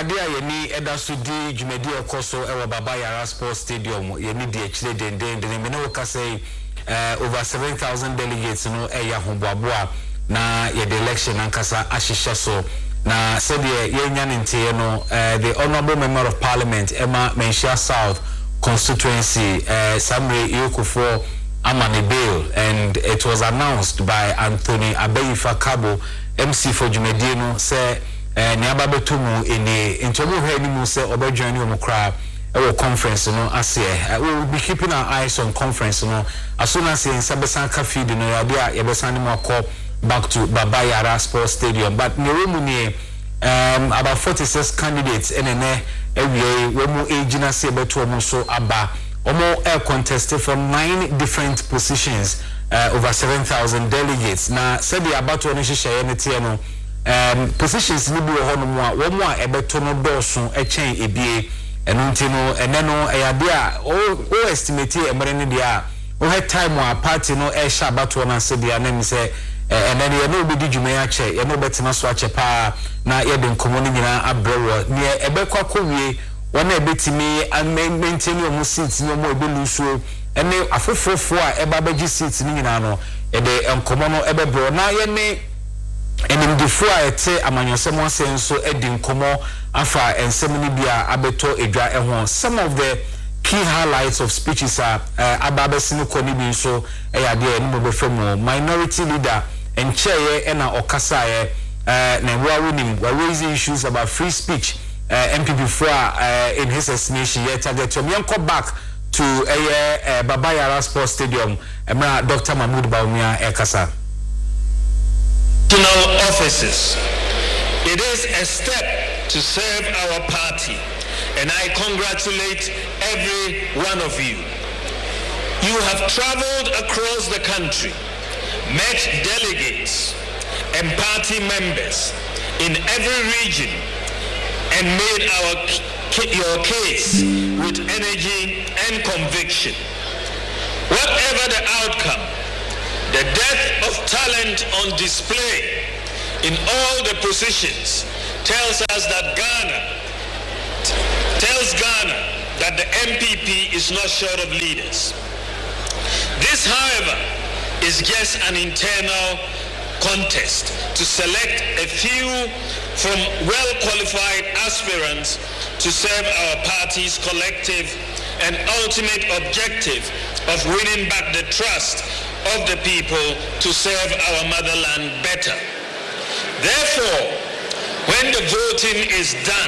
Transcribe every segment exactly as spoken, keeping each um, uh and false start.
ade a yeni eda so di dwumadi ekoso ewo Baba Yara Sports Stadium yeni di akire denden den me no ka say uh, over seven thousand delegates no eya hoboaboa na ye the election ankasa ahihye so na said ye yenya ntie no uh, the honorable member of parliament Emma Menchia South constituency uh, Samre Yekufo Amani Bail, and it was announced by Anthony Abeyifa Kabo M C for dwumadi no say ne ababetumu ene ntomo hwe ni mu se obadwan ni omukra e conference no ase we will be keeping our eyes on conference no as soon as in sabesan ka feed no yade a yebesan ni makọ back to Baba Yara Sports Stadium, but ne room ni um about forty-six candidates enene ewie we mu agina se beto omo so aba omo air contested from nine different positions, uh, over seven thousand delegates. Na said the about to share no um positions ni bi ho no mu a wo mu a ebeto no doso e chen ebie eno ntino eneno eyade a o estimate emere ne dia o he time a party no e sha abato na se dia na mi se enene ye no obedi dwuma ya che ye no betina so ache pa na ye de nkomo ni nyina abrewo ne ebekwa kowie wona ebetimi maintain your seats no mo ebelu so ene afofofo a eba bagi seats ni nyina no e de nkomo no ebebro na ye ne enimdifo a ete amanyosem asenso edi nkomo afa ensem ni bia abeto edwa ehon. Some of the key highlights of speeches are uh, ababesini koni bi so eyade eni mo befemo minority leader encheye ena okasa ye uh, na wa winim we raising issues about free speech. Uh, M P P for uh, in his estimation yet target to back to a uh, uh, Baba Yara Sports Stadium. Uh, Doctor Mahmoud Baumia Ekasa. National offices. It is a step to serve our party, and I congratulate every one of you. You have traveled across the country, met delegates and party members in every region, and made our your case with energy and conviction. Whatever the outcome, the depth of talent on display in all the positions tells us that Ghana tells Ghana that the M P P is not short of leaders. This, however, is just an internal contest to select a few from well-qualified aspirants to serve our party's collective and ultimate objective of winning back the trust of the people to serve our motherland better. Therefore, when the voting is done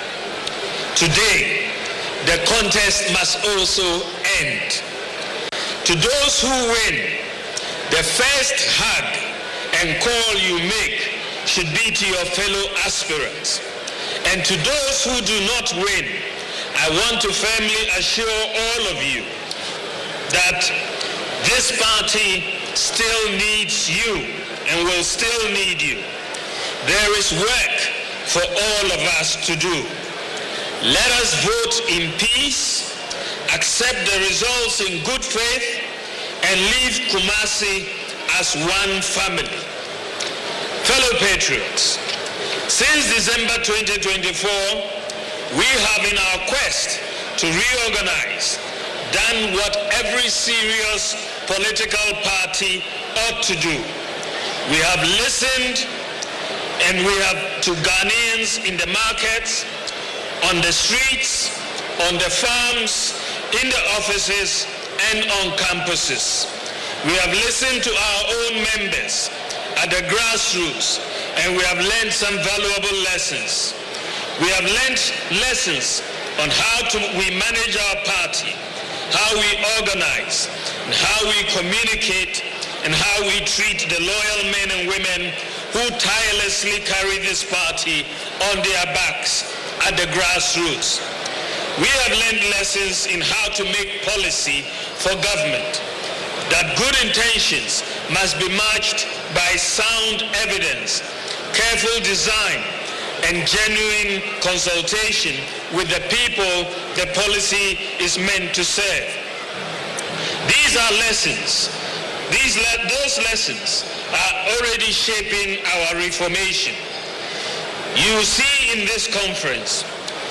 today, the contest must also end. To those who win, the first hug and call you make should be to your fellow aspirants. And to those who do not win, I want to firmly assure all of you that this party still needs you and will still need you. There is work for all of us to do. Let us vote in peace, accept the results in good faith, and leave Kumasi as one family. Fellow patriots, since December twenty twenty-four, we have in our quest to reorganize done what every serious political party ought to do. We have listened and we have to Ghanaians in the markets, on the streets, on the farms, in the offices, and on campuses. We have listened to our own members at the grassroots, and we have learned some valuable lessons. We have learned lessons on how to, we manage our party, how we organize, and how we communicate, and how we treat the loyal men and women who tirelessly carry this party on their backs at the grassroots. We have learned lessons in how to make policy for government, that good intentions must be matched by sound evidence, careful design, and genuine consultation with the people the policy is meant to serve. These are lessons. These le- those lessons are already shaping our reformation. You see in this conference,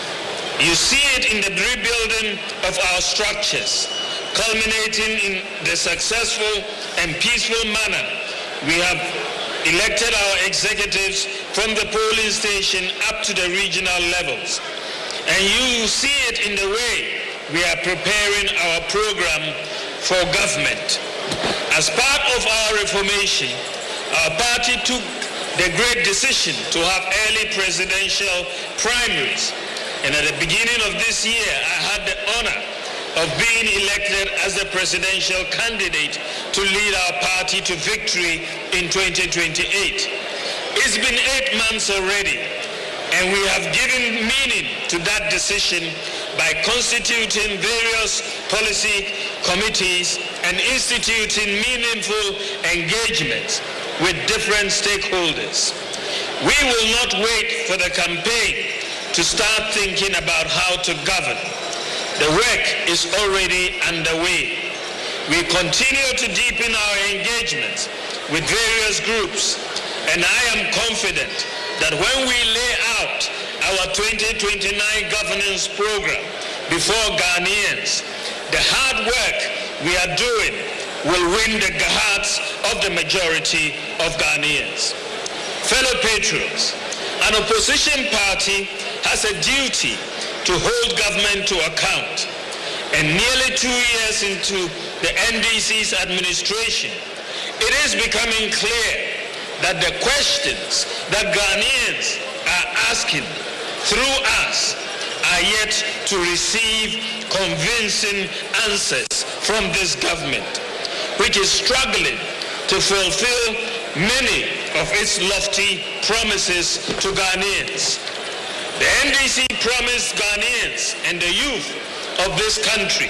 you see it in the rebuilding of our structures, culminating in the successful and peaceful manner we have elected our executives from the polling station up to the regional levels. And you see it in the way we are preparing our program for government. As part of our reformation, our party took the great decision to have early presidential primaries. And at the beginning of this year, I had the honor of being elected as the presidential candidate to lead our party to victory in twenty twenty-eight. It's been eight months already, and we have given meaning to that decision by constituting various policy committees and instituting meaningful engagements with different stakeholders. We will not wait for the campaign to start thinking about how to govern. The work is already underway. We continue to deepen our engagements with various groups, and I am confident that when we lay out our twenty twenty-nine governance program before Ghanaians, the hard work we are doing will win the hearts of the majority of Ghanaians. Fellow patriots, an opposition party has a duty to hold government to account. And nearly two years into the N D C's administration, it is becoming clear that the questions that Ghanaians are asking through us are yet to receive convincing answers from this government, which is struggling to fulfill many of its lofty promises to Ghanaians. The N D C promised Ghanaians and the youth of this country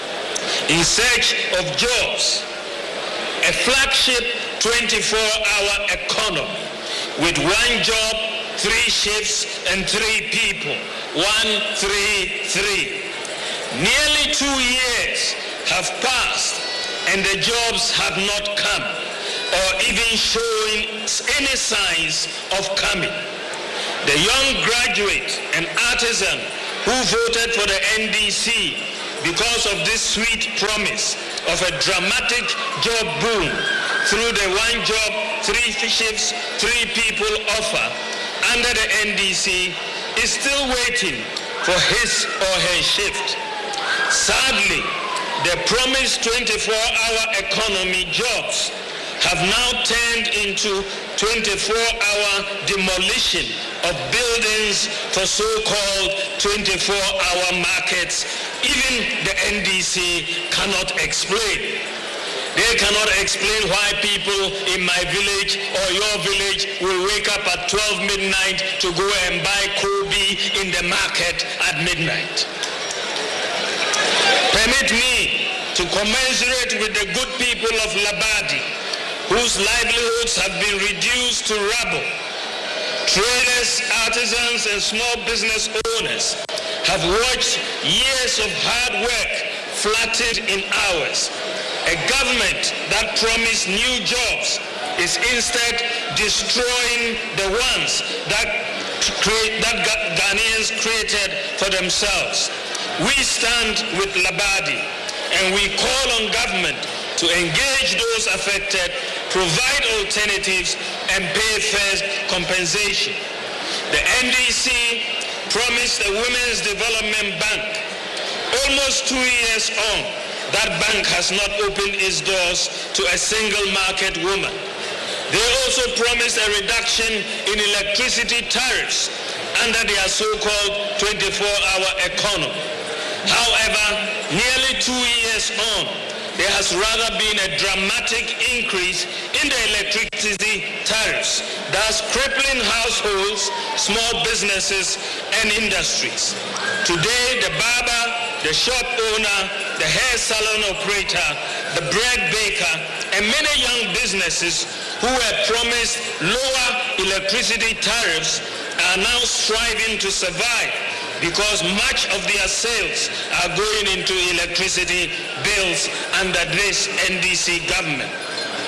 in search of jobs a flagship twenty-four hour economy with one job, three shifts, and three people. One, three, three. Nearly two years have passed and the jobs have not come or even showing any signs of coming. The young graduate and artisan who voted for the N D C because of this sweet promise of a dramatic job boom through the one job, three shifts, three people offer under the N D C is still waiting for his or her shift. Sadly, the promised twenty-four hour economy jobs have now turned into twenty-four hour demolition of buildings for so-called twenty-four hour markets. Even the N D C cannot explain. They cannot explain why people in my village or your village will wake up at twelve midnight to go and buy Kobe in the market at midnight. Permit me to commiserate with the good people of Labadi, whose livelihoods have been reduced to rubble. Traders, artisans, and small business owners have watched years of hard work flattened in hours. A government that promised new jobs is instead destroying the ones that, create, that Ghanaians created for themselves. We stand with Labadi and we call on government to engage those affected, provide alternatives, and pay fair compensation. The N D C promised a Women's Development Bank. Almost two years on, that bank has not opened its doors to a single market woman. They also promised a reduction in electricity tariffs under their so-called twenty-four hour economy. However, nearly two years on, there has rather been a dramatic increase in the electricity tariffs, thus crippling households, small businesses, and industries. Today, the barber, the shop owner, the hair salon operator, the bread baker, and many young businesses who were promised lower electricity tariffs are now striving to survive because much of their sales are going into electricity bills under this N D C government.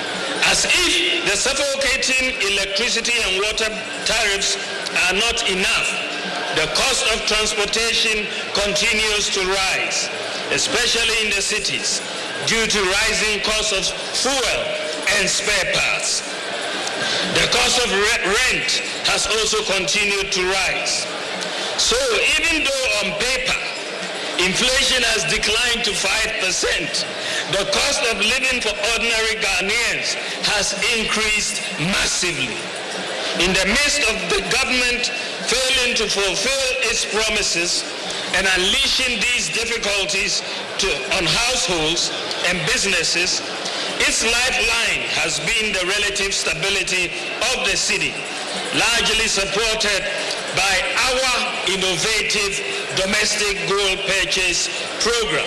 As if the suffocating electricity and water tariffs are not enough, the cost of transportation continues to rise, especially in the cities, due to rising costs of fuel and spare parts. The cost of rent has also continued to rise. So even though on paper, inflation has declined to five percent, the cost of living for ordinary Ghanaians has increased massively. In the midst of the government failing to fulfill its promises and unleashing these difficulties to, on households and businesses, its lifeline has been the relative stability of the city, largely supported by our innovative domestic gold purchase program.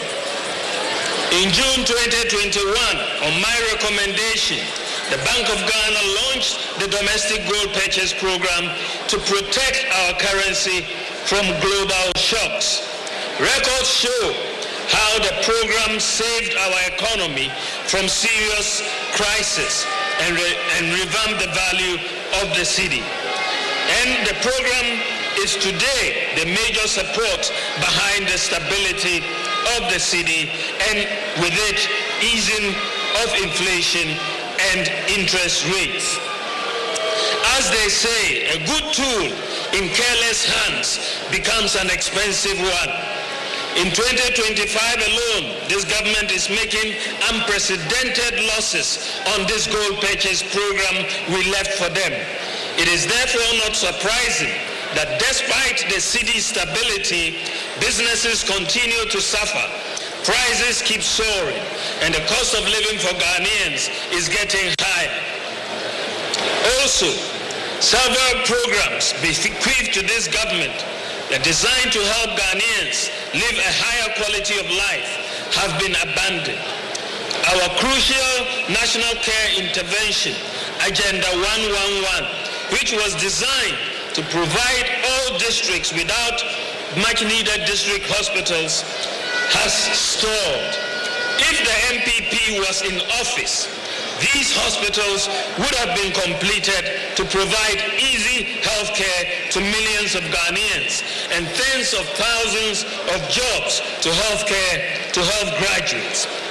In June twenty twenty-one, on my recommendation, the Bank of Ghana launched the domestic gold purchase program to protect our currency from global shocks. Records show how the program saved our economy from serious crisis and, re- and revamped the value of the city. And the program is today the major support behind the stability of the city, and with it, easing of inflation and interest rates. As they say, a good tool in careless hands becomes an expensive one. In twenty twenty-five alone, this government is making unprecedented losses on this gold purchase program we left for them. It is therefore not surprising that despite the city's stability, businesses continue to suffer, prices keep soaring, and the cost of living for Ghanaians is getting higher. Also, several programs bequeathed to this government that are designed to help Ghanaians live a higher quality of life have been abandoned. Our crucial National Care Intervention, Agenda one one one, which was designed to provide all districts without much-needed district hospitals, has stalled. If the M P P was in office, these hospitals would have been completed to provide easy health care to millions of Ghanaians and tens of thousands of jobs to health care, to health graduates.